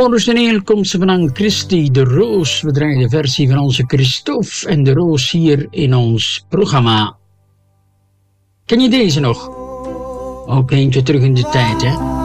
Ouders en Engel komt ze van Christi de Roos. We draaien de versie van onze Christophe en de Roos hier in ons programma. Ken je deze nog? Ook eentje terug in de tijd, hè?